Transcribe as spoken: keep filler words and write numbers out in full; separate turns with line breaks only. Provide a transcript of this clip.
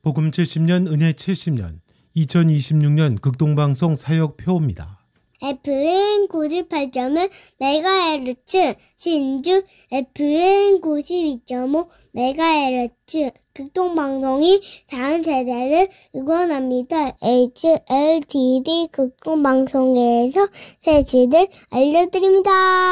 복음 칠십 년, 은혜 칠십 년, 이천이십육 년 극동방송 사역표입니다.
에프엠 구십팔 점 일 메가헤르츠 신주 에프엠 구십이 점 오 메가헤르츠 극동방송이 다음 세대를 응원합니다. 에이치엘티디 극동방송에서 새치들 알려드립니다.